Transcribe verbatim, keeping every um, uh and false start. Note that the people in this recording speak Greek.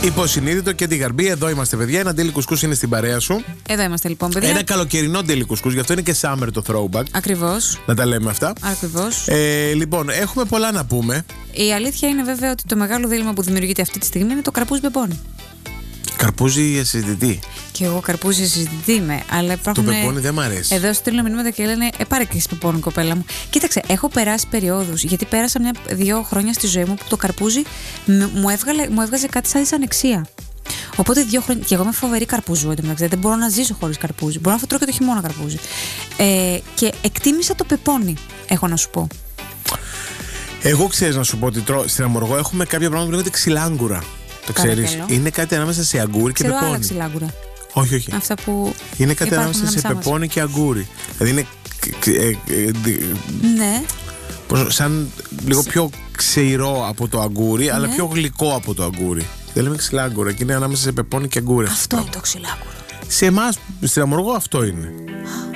Υποσυνείδητο και τη γαρμπή. Εδώ είμαστε, παιδιά. Ένα ντέλι κουσκούς είναι στην παρέα σου. Εδώ είμαστε, λοιπόν, παιδιά. Ένα καλοκαιρινό ντέλι κουσκούς, γι' αυτό είναι και summer το throwback. Ακριβώς. Να τα λέμε αυτά. Ακριβώς. Ε, λοιπόν, έχουμε πολλά να πούμε. Η αλήθεια είναι βέβαια ότι το μεγάλο δίλημμα που δημιουργείται αυτή τη στιγμή είναι το καρπούζι πεπόνι. Καρπούζι συζητητή. Και εγώ καρπούζι συζητητή είμαι, αλλά υπάρχουν. Το πεπόνι δεν μ' αρέσει. Εδώ στέλνω μηνύματα και λένε Ε, πάρε και εσύ πεπόνι, κοπέλα μου. Κοίταξε, έχω περάσει περιόδους. Γιατί πέρασα μια-δύο χρόνια στη ζωή μου που το καρπούζι μου, έβγαλε, μου έβγαζε κάτι σαν δυσανεξία. Οπότε δύο χρόνια. Και εγώ είμαι φοβερή καρπούζου εντωμεταξύ. Δεν μπορώ να ζήσω χωρίς καρπούζι. Μπορώ να τρώω και το χειμώνα καρπούζι. Ε, και εκτίμησα το πεπόνι, έχω να σου πω. Εγώ ξέρεις να σου πω ότι τρώω, στην Αμοργό έχουμε κάποια πράγματα που λέγονται ξυλάγκουρα. Το ξέρεις. Είναι κάτι ανάμεσα σε αγκούρι και Ξέρω πεπόνι. άλλα ξυλάγκουρα. Όχι, όχι. Αυτά που. Είναι κάτι ανάμεσα σε μας. πεπόνι και αγκούρι. Δηλαδή είναι. Ε, ε, ε, ναι. Σαν λίγο πιο ξηρό από το αγκούρι, ναι, αλλά πιο γλυκό από το αγκούρι. Δεν λέμε ξυλάγκουρα και είναι ανάμεσα σε πεπόνι και αγκούρι. Αυτό είναι το ξυλάγκουρο. Σε εμάς, στην Αμοργό, αυτό είναι.